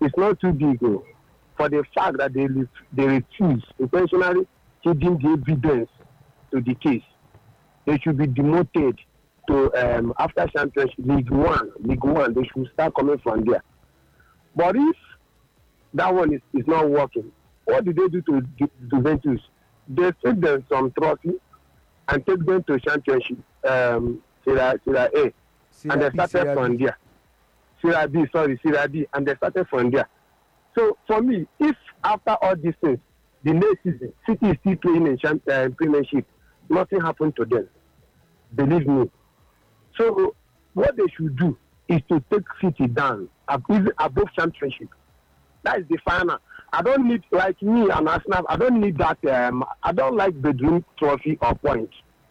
it's not too big for the fact that they refuse, intentionally hiding the evidence to the case. They should be demoted to after Championship League One. They should start coming from there. But if that one is not working, what did they do to Juventus? They take them some trophy and take them to Championship Serie A, and they started from there. Serie B, and they started from there. So for me, if after all these things, the next season, City is still playing in Premiership, nothing happened to them. Believe me. So what they should do is to take City down above Championship. That is the final. I don't need, like me and Arsenal, I don't need that. I don't like bedroom trophy or point.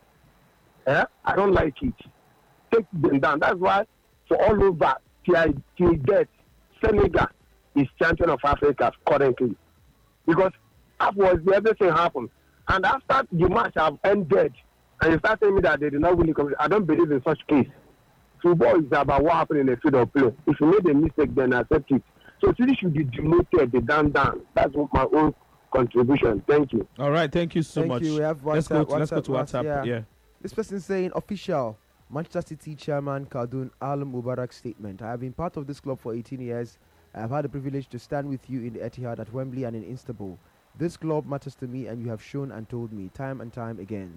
I don't like it. Take them down. That's why for all over, till death, Senegal is champion of Africa currently. Because afterwards, everything happened. And after the match have ended, and you start telling me that they did not win the competition, I don't believe in such case. Football is about what happened in the field of play. If you made a mistake, then accept it. So City should be demoted, the down. That's what my own contribution. Thank you. All right, thank you so much. You. We have let's go to WhatsApp. Yeah. This person saying, official Manchester City chairman Khadoun Al Mubarak statement. I have been part of this club for 18 years. I have had the privilege to stand with you in the Etihad, at Wembley, and in Istanbul. This club matters to me, and you have shown and told me time and time again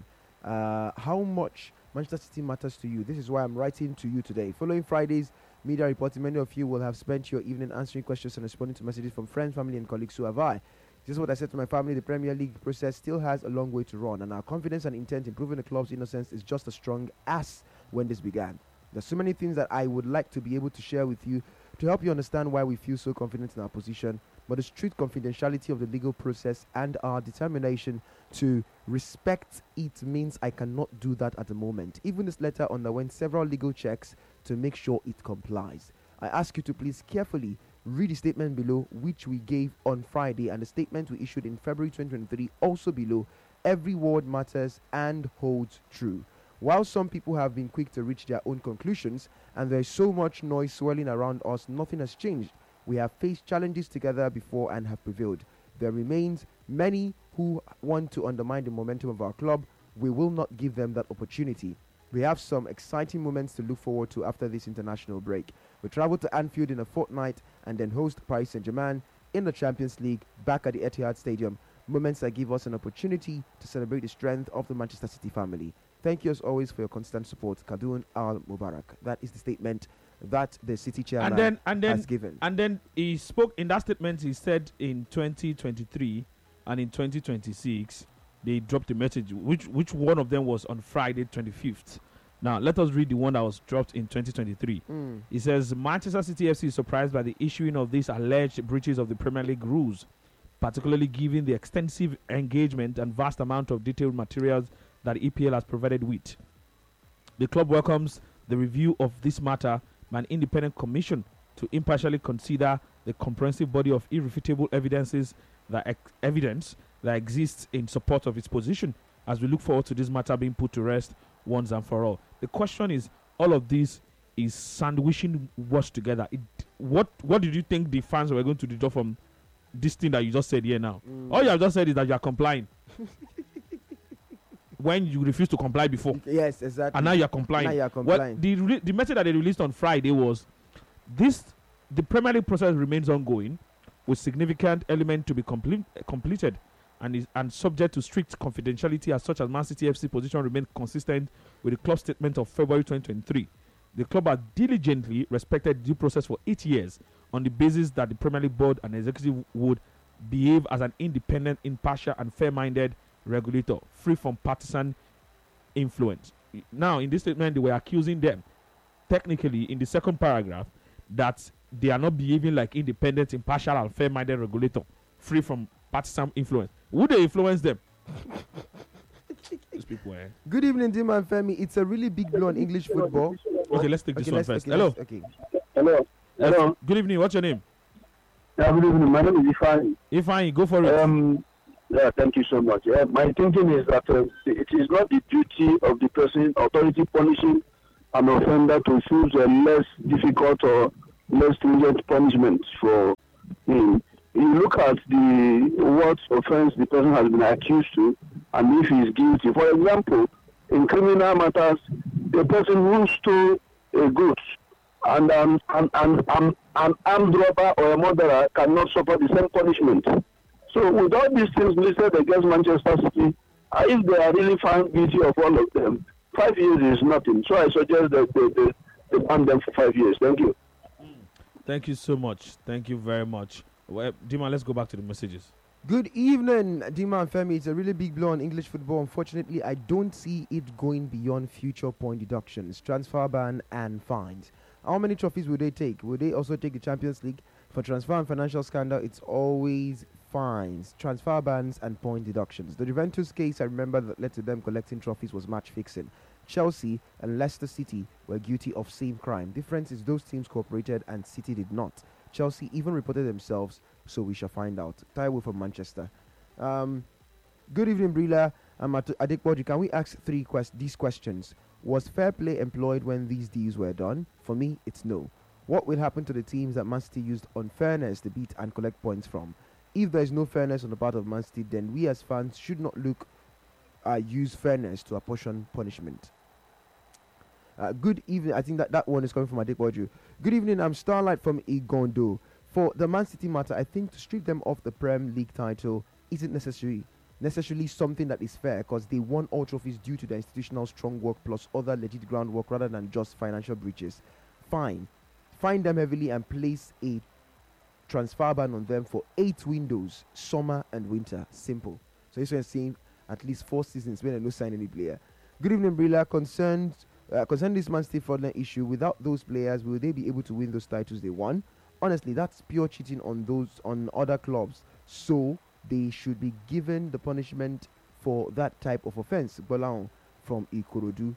how much Manchester City matters to you. This is why I'm writing to you today. Following Friday's media reporting, many of you will have spent your evening answering questions and responding to messages from friends, family, and colleagues. So have I. This is what I said to my family. The Premier League process still has a long way to run, and our confidence and intent in proving the club's innocence is just as strong as when this began. There's so many things that I would like to be able to share with you to help you understand why we feel so confident in our position, but the strict confidentiality of the legal process and our determination to respect it means I cannot do that at the moment. Even this letter underwent several legal checks to make sure it complies. I ask you to please carefully read the statement below, which we gave on Friday, and the statement we issued in February 2023 also below. Every word matters and holds true. While some people have been quick to reach their own conclusions and there is so much noise swirling around us, nothing has changed. We have faced challenges together before and have prevailed. There remains many who want to undermine the momentum of our club. We will not give them that opportunity. We have some exciting moments to look forward to after this international break. We travel to Anfield in a fortnight and then host Paris Saint-Germain in the Champions League back at the Etihad Stadium. Moments that give us an opportunity to celebrate the strength of the Manchester City family. Thank you as always for your constant support. Khadoun Al Mubarak. That is the statement that the City chairman has given. And then he spoke in that statement. He said in 2023 and in 2026 they dropped a message. Which one of them was on Friday 25th? Now let us read the one that was dropped in 2023. It says Manchester City FC is surprised by the issuing of these alleged breaches of the Premier League rules, particularly given the extensive engagement and vast amount of detailed materials that EPL has provided with. The club welcomes the review of this matter by an independent commission to impartially consider the comprehensive body of irrefutable evidence that exists in support of its position, as we look forward to this matter being put to rest once and for all. The question is, all of this is sandwiching words together. What did you think the fans were going to deduct from this thing that you just said here now? All you have just said is that you are complying. When you refused to comply before. Yes, exactly. And now you're complying. The message that they released on Friday was the Premier League process remains ongoing with significant element to be completed and subject to strict confidentiality, as such as Man City FC position remained consistent with the club statement of February 2023. The club has diligently respected due process for 8 years on the basis that the Premier League board and executive would behave as an independent, impartial and fair-minded regulator, free from partisan influence. Now, in this statement, they were accusing them, technically, in the second paragraph, that they are not behaving like independent, impartial, and fair-minded regulator, free from partisan influence. Would they influence them? These people, Good evening, Dima and Femi. It's a really big blow on English football. Okay, let's take this one first. Hello. Hello. Good evening. What's your name? Yeah, good evening. My name is Ifeanyi. Ifeanyi, go for it. Yeah, thank you so much. My thinking is that it is not the duty of the person, authority punishing an offender to choose a less difficult or less stringent punishment for in, you look at what offense the person has been accused to, and if he is guilty. For example, in criminal matters, the person who stole a goat and an armed robber or a murderer cannot suffer the same punishment. So with all these things listed against Manchester City, if they are really found guilty of all of them, 5 years is nothing. So I suggest that they ban them for 5 years. Thank you. Thank you so much. Thank you very much. Well, Dima, let's go back to the messages. Good evening, Dima and Femi. It's a really big blow on English football. Unfortunately, I don't see it going beyond future point deductions, transfer ban, and fines. How many trophies will they take? Will they also take the Champions League? For transfer and financial scandal, it's always fines, transfer bans, and point deductions. The Juventus case, I remember, that led to them collecting trophies was match fixing. Chelsea and Leicester City were guilty of same crime. Difference is those teams cooperated and City did not. Chelsea even reported themselves, so we shall find out. Taiwo from Manchester. Good evening, Brila. I'm at Adekboji. Can we ask these questions? Was fair play employed when these deals were done? For me, it's no. What will happen to the teams that Man City used unfairness to beat and collect points from? If there is no fairness on the part of Man City, then we as fans should not use fairness to apportion punishment. Good evening. I think that one is coming from Adekboju. Good evening. I'm Starlight from Igondo. For the Man City matter, I think to strip them off the Prem League title isn't necessarily something that is fair, because they won all trophies due to their institutional strong work plus other legit groundwork rather than just financial breaches. Fine them heavily and place a transfer ban on them for 8 windows, summer and winter. Simple. So you're saying at least 4 seasons when they don't sign any player. Good evening, Brilla. Concerning this Man City fraudulent issue, without those players, will they be able to win those titles they won? Honestly, that's pure cheating on other clubs. So they should be given the punishment for that type of offense. Bolan from Ikorodu.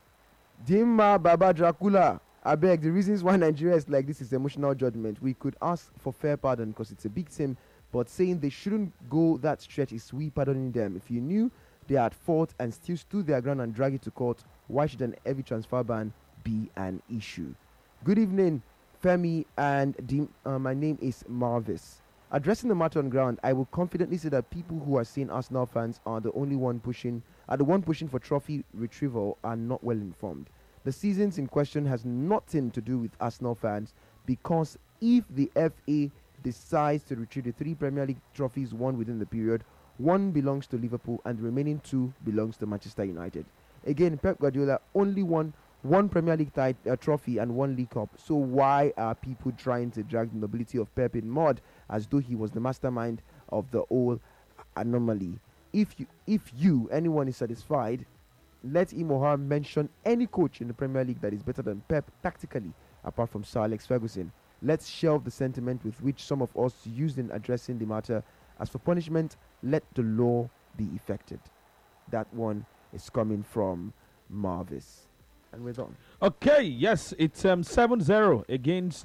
Dima Baba Dracula. I beg, the reasons why Nigeria is like this is emotional judgment. We could ask for fair pardon because it's a big team, but saying they shouldn't go that stretch is we pardoning them. If you knew they are at fault and still stood their ground and drag it to court, why should an heavy transfer ban be an issue? Good evening, Femi and my name is Marvis. Addressing the matter on ground, I will confidently say that people who are saying Arsenal fans are the one pushing for trophy retrieval are not well informed. The seasons in question has nothing to do with Arsenal fans, because if the FA decides to retrieve the 3 Premier League trophies won within the period, 1 belongs to Liverpool and the remaining 2 belongs to Manchester United. Again, Pep Guardiola only won 1 Premier League trophy and 1 League Cup. So why are people trying to drag the nobility of Pep in mud as though he was the mastermind of the whole anomaly? If anyone is satisfied, let him or her mention any coach in the Premier League that is better than Pep tactically, apart from Sir Alex Ferguson. Let's shelve the sentiment with which some of us used in addressing the matter. As for punishment, let the law be effected. That one is coming from Marvis. And we're done. Okay, yes, it's 7-0 against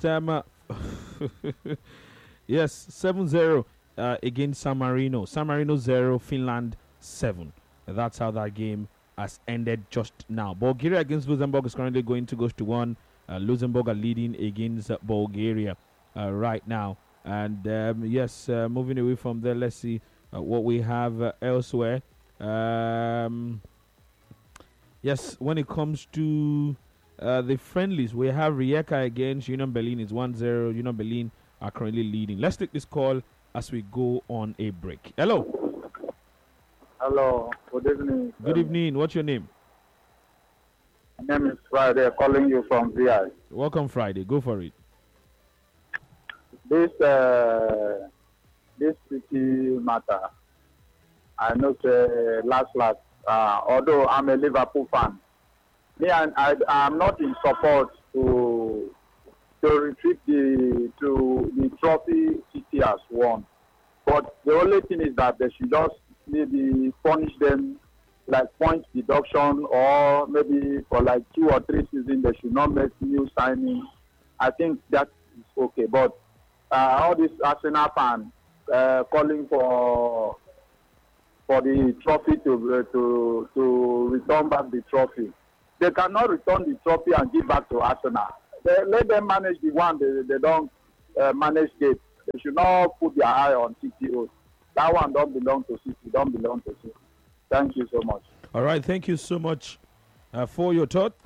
yes, 7-0 against San Marino. San Marino 0, Finland 7. That's how that game has ended just now. Bulgaria against Luxembourg is currently going 2-1. Luxembourg are leading against Bulgaria right now. And yes, moving away from there, let's see what we have elsewhere. Yes, when it comes to the friendlies, we have Rijeka against Union Berlin. It's 1-0. Union Berlin are currently leading. Let's take this call as we go on a break. Hello. Hello. Good evening. Good evening. What's your name? My name is Friday. Calling you from VI. Welcome, Friday. Go for it. This city matter, I know last. Although I'm a Liverpool fan, I'm not in support to retrieve the trophy City has won. But the only thing is that they should just maybe punish them like point deduction, or maybe for like 2 or 3 seasons they should not make new signings. I think that is okay. But all these Arsenal fans calling for the trophy to return back the trophy. They cannot return the trophy and give back to Arsenal. Let them manage the one they don't manage it. They should not put their eye on CTO. That one don't belong to City. Thank you so much. All right, thank you so much for your thought.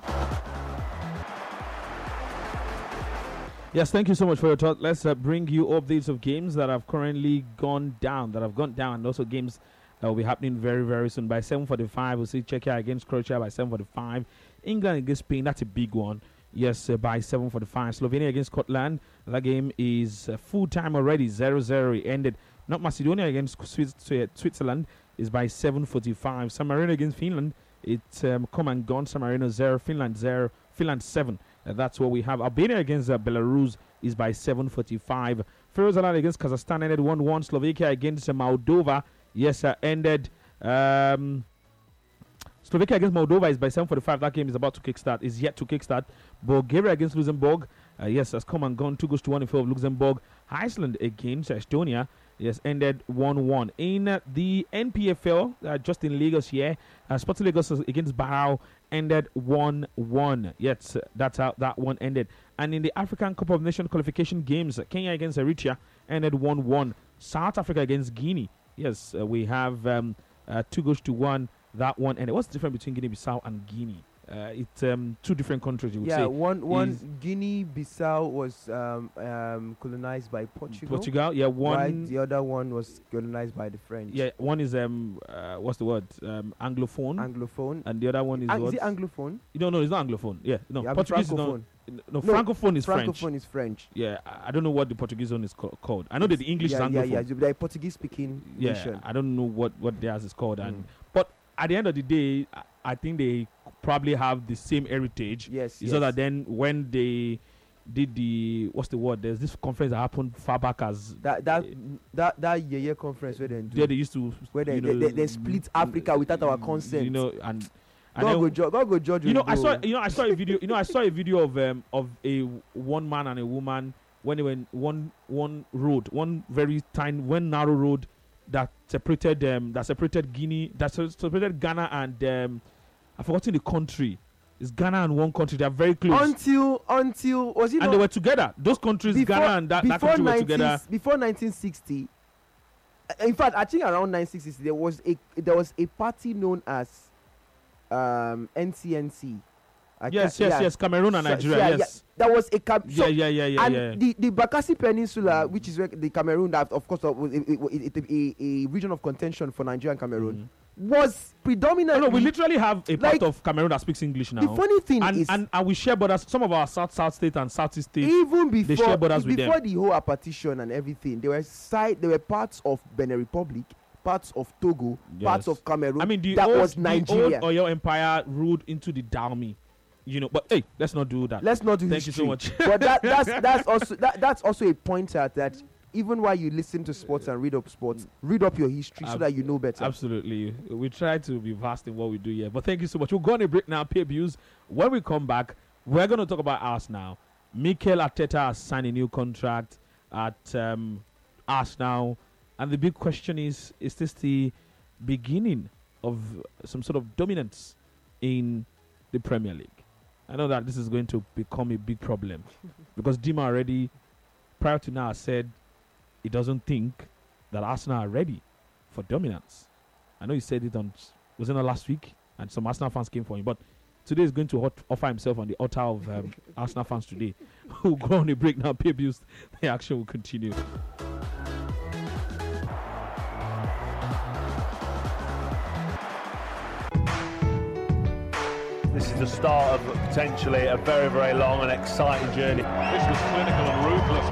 Yes, thank you so much for your thought. Let's bring you updates of games that have currently gone down, and also games that will be happening very, very soon. By 7:45, we'll see Czechia against Croatia by 7:45. England against Spain, that's a big one. Yes, by 7:45. Slovenia against Scotland. That game is full time already. 0-0 ended. Not Macedonia against Switzerland is by 7:45. San Marino against Finland. It's come and gone. San Marino 0, Finland 0, Finland 7. That's what we have. Albania against Belarus is by 7:45. Faroe against Kazakhstan ended 1-1. Slovakia against Moldova. Yes, ended. Slovakia against Moldova is by 7:45. That game is about to kickstart. Is yet to kickstart. Bulgaria against Luxembourg. Yes, has come and gone. 2-1 in favor of Luxembourg. Iceland against Estonia. Yes, ended 1-1. In the NPFL, just in Lagos here, Sporting Lagos against Barao ended 1-1. Yes, that's how that one ended. And in the African Cup of Nations qualification games, Kenya against Eritrea ended 1-1. South Africa against Guinea. Yes, we have 2-1. That one ended. What's the difference between Guinea-Bissau and Guinea? It's two different countries, you would say. Yeah, one Guinea-Bissau was colonized by Portugal. Yeah, one. Right, the other one was colonized by the French. Yeah, one is what's the word? Anglophone. And the other one is is it Anglophone? No, it's not Anglophone. Yeah, no. Yeah, Portuguese is not. No, Francophone is French. Francophone is French. Yeah, I don't know what the Portuguese one is called. I know that the English is Anglophone. Yeah, they're Portuguese-speaking nation. I don't know what theirs is called. But at the end of the day, I think they probably have the same heritage. Yes. So that then when they did there's this conference that happened far back as that year conference where they used to they split Africa without our consent. And God go judge. I saw a video. I saw a video of a one man and a woman when they went one very tiny, one narrow road that separated Guinea, that separated Ghana and I've forgotten the country. It's Ghana and one country. They are very close. Until was it? And they were together. Those countries, Ghana and that country were together before 1960. In fact, I think around 1960 there was a party known as NCNC. Yes. Cameroon and Nigeria. Yes. That was a And the Bakassi Peninsula, which is where the Cameroon, that of course was a region of contention for Nigeria and Cameroon, was predominantly. No, we literally have a part of Cameroon that speaks English now. The funny thing is, and we share borders. Some of our South state and Southeast states, even before, they share borders with them. Before the whole partition and everything, there were parts of Benin Republic, parts of Togo, parts of Cameroon. I mean, was Nigeria. The old Oyo Empire ruled into the Dahomey. But hey, let's not do that. Let's not do Thank history. you so much. But that's also a pointer that even while you listen to sports and read up sports, read up your history so that you know better. Absolutely. We try to be vast in what we do here. But thank you so much. We'll go on a break now, pay views. When we come back, we're going to talk about Arsenal. Mikel Arteta has signed a new contract at Arsenal. And the big question is this the beginning of some sort of dominance in the Premier League? I know that this is going to become a big problem because Dima already, prior to now, said he doesn't think that Arsenal are ready for dominance. I know he said it was it last week, and some Arsenal fans came for him, but today is going to offer himself on the altar of Arsenal fans today. We'll go on a break now, pay bills. The action will continue. This is the start of potentially a very, very long and exciting journey. This was clinical and ruthless.